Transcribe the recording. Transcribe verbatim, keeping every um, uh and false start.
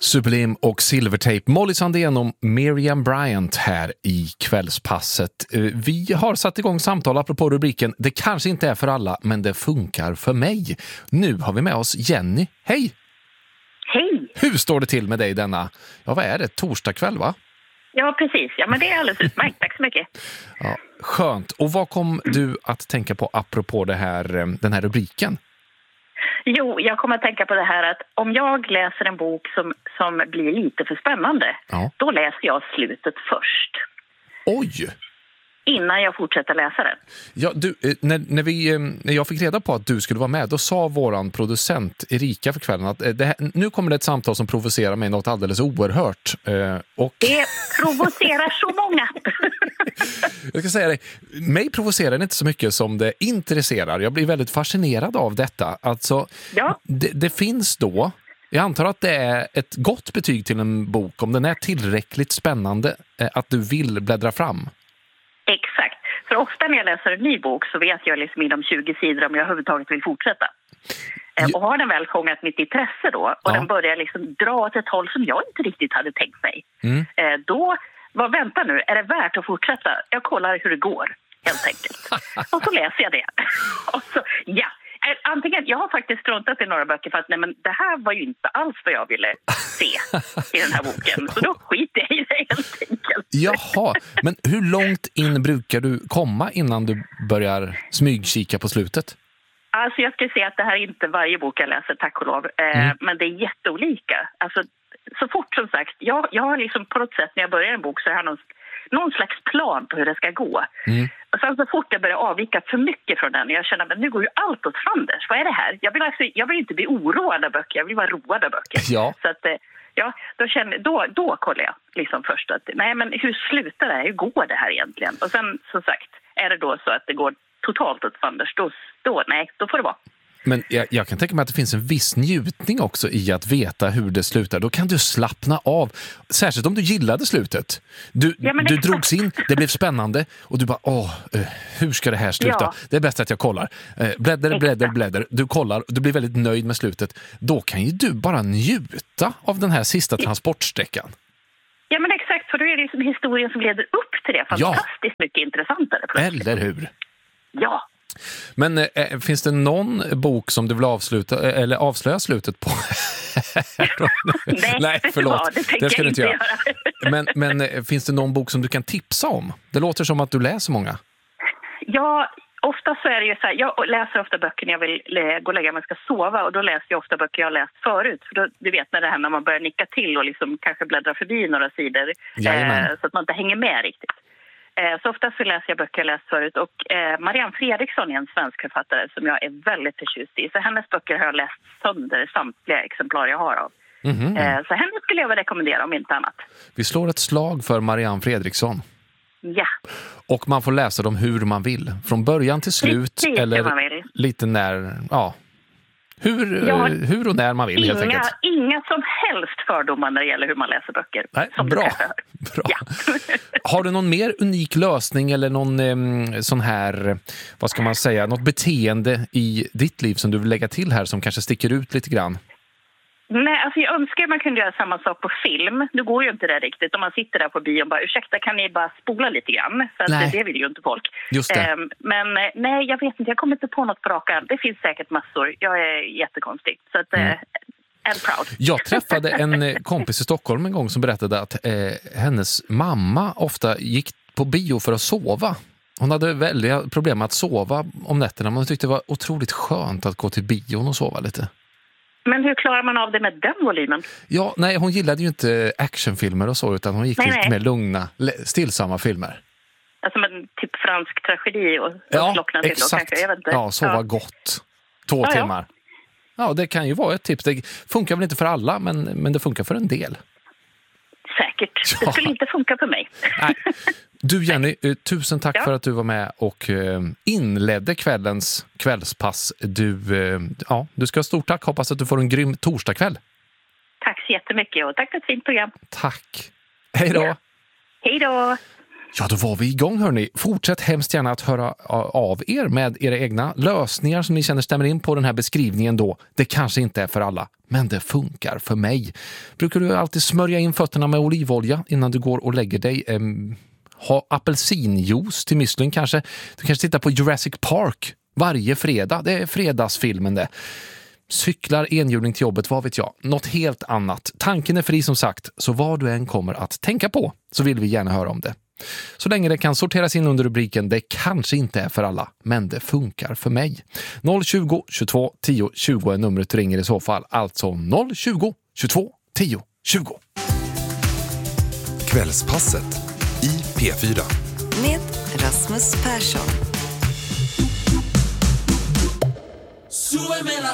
Sublime och Silvertape. Molly Sandén och Miriam Bryant här i kvällspasset. Vi har satt igång samtal apropå rubriken Det kanske inte är för alla, men det funkar för mig. Nu har vi med oss Jenny. Hej! Hej! Hur står det till med dig denna, ja vad är det, torsdag kväll va? Ja, precis. Ja, men det är alldeles utmärkt. Tack så mycket. Ja, skönt. Och vad kom du att tänka på apropå det här, den här rubriken? Jo, jag kommer att tänka på det här att om jag läser en bok som, som blir lite för spännande, Ja. då läser jag slutet först. Oj! Innan jag fortsätter läsa den. Ja, du, när, när, vi, när jag fick reda på att du skulle vara med, då sa våran producent Erika för kvällen att det här, nu kommer det ett samtal som provocerar mig något alldeles oerhört. Och... Det provocerar så många. Jag ska säga dig, mig provocerar det inte så mycket som det intresserar. Jag blir väldigt fascinerad av detta. Alltså, Ja. det, det finns då, jag antar att det är ett gott betyg till en bok om den är tillräckligt spännande att du vill bläddra fram. Exakt. För ofta när jag läser en ny bok så vet jag liksom inom tjugo sidor om jag överhuvudtaget vill fortsätta. Eh, Och har den väl fångat mitt intresse då och Ja. den börjar liksom dra åt ett håll som jag inte riktigt hade tänkt mig. Mm. Eh, Då, vad vänta nu, är det värt att fortsätta? Jag kollar hur det går, helt enkelt. Och så läser jag det. Och så, ja. Eh, Antingen, jag har faktiskt struntat i några böcker för att nej, men det här var ju inte alls vad jag ville se i den här boken. Så då skiter jag i det helt enkelt. Jaha, men hur långt in brukar du komma innan du börjar smygkika på slutet? Alltså jag skulle säga att det här är inte varje bok jag läser, tack och lov. Eh, Mm. Men det är jätteolika. Alltså, så fort som sagt, jag, jag har liksom på något sätt när jag börjar en bok så har jag någon, någon slags plan på hur det ska gå. Mm. Och sen så fort jag börjar avvika för mycket från den, jag känner att nu går ju allt åt fanders. Vad är det här? Jag vill, alltså, jag vill inte bli oroad av böcker, jag vill vara road av böcker. Ja. Så att, eh, ja, då, känner, då, då kollar jag liksom först att nej, men hur slutar det här? Hur går det här egentligen? Och sen som sagt, är det då så att det går totalt åt fanders, då, då, nej, då får det vara. Men jag, jag kan tänka mig att det finns en viss njutning också i att veta hur det slutar. Då kan du slappna av. Särskilt om du gillade slutet. Du, Ja, men du exakt. drogs in, det blev spännande och du bara, åh, eh, hur ska det här sluta? Ja. Det är bäst att jag kollar. Eh, bläddar, bläddar, bläddar. Du kollar, du blir väldigt nöjd med slutet. Då kan ju du bara njuta av den här sista transportsträckan. Ja, men exakt, för då är det liksom historien som leder upp till det fantastiskt mycket intressantare. plötsligt. Eller hur? Ja. Men eh, finns det någon bok som du vill avsluta eh, eller avslöja slutet på? Nej, Nej, vet du förlåt. vad, det tänker ska jag du inte göra. göra. Men, men eh, finns det någon bok som du kan tipsa om? Det låter som att du läser många. Ja, ofta så är det ju så här, jag läser ofta böcker när jag vill lä- gå och lägga mig och ska sova, och då läser jag ofta böcker jag har läst förut. För då, du vet när det här när man börjar nicka till och liksom kanske bläddra förbi några sidor Jajamän. eh, så att man inte hänger med riktigt. Eh, så ofta så läser jag böcker jag läst förut, och eh, Marianne Fredriksson är en svensk författare som jag är väldigt förtjust i. Så hennes böcker har jag läst sönder samtliga exemplar jag har av. Mhm. Eh, så henne skulle jag väl rekommendera om inte annat. Vi slår ett slag för Marianne Fredriksson. Ja, Och man får läsa dem hur man vill. Från början till slut. Precis hur eller man vill. lite när, ja. Hur, Ja. eh, hur och när man vill helt inga, enkelt. inga som helst fördomar när det gäller hur man läser böcker. Nej, som du bra. kanske hör. bra. Ja. Har du någon mer unik lösning eller någon eh, sån här, vad ska man säga, något beteende i ditt liv som du vill lägga till här som kanske sticker ut lite grann? Nej, alltså jag önskar man kunde göra samma sak på film. Nu går ju inte det riktigt. Om man sitter där på bion och bara, ursäkta, kan ni bara spola lite grann? För att Nej. det vill ju inte folk. Just det. Ehm, men eh, nej, jag vet inte. Jag kommer inte på något på rak arm. Det finns säkert massor. Jag är jättekonstig. Så att, eh, and proud. Jag träffade en eh, kompis i Stockholm en gång som berättade att eh, hennes mamma ofta gick på bio för att sova. Hon hade väldiga problem med att sova om nätterna, men hon tyckte det var otroligt skönt att gå till bion och sova lite. Men hur klarar man av det med den volymen? Ja, nej, hon gillade ju inte actionfilmer och så, utan hon gick Nej, lite nej. mer lugna, le- stillsamma filmer. Alltså med typ fransk tragedi och, och Ja, slockna till. Då, exakt. kanske. Jag vet inte. Ja, sova gott. Två Ja, ja. timmar. Ja, det kan ju vara ett tips. Det funkar väl inte för alla, men, men det funkar för en del. Säkert. Ja. Det skulle inte funka för mig. Nej. Du Jenny, eh, tusen tack Ja. för att du var med och eh, inledde kvällens kvällspass. Du, eh, ja, du ska ha stort tack. Hoppas att du får en grym torsdagkväll. Tack så jättemycket och tack för ett fint program. Tack. Hej då. Hej då! Ja, då var vi igång hörni. Fortsätt hemskt gärna att höra av er med era egna lösningar som ni känner stämmer in på den här beskrivningen då. Det kanske inte är för alla, men det funkar för mig. Brukar du alltid smörja in fötterna med olivolja innan du går och lägger dig? Ehm, ha apelsinjuice till müslin kanske? Du kanske tittar på Jurassic Park varje fredag. Det är fredagsfilmen det. Cyklar enhjuling till jobbet, vad vet jag. Något helt annat. Tanken är fri som sagt, så vad du än kommer att tänka på så vill vi gärna höra om det. Så länge det kan sorteras in under rubriken det kanske inte är för alla, men det funkar för mig. noll tjugo, tjugotvå, tio, tjugo är numret du ringer i så fall. Alltså noll tjugo, tjugotvå, tio, tjugo. Kvällspasset i P fyra. Med Rasmus Persson.